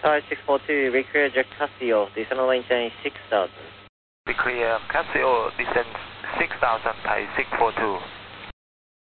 Thai 642, reclear Jack Casio, descend line change 6000. We clear Casio, descend 6000, Thai 642.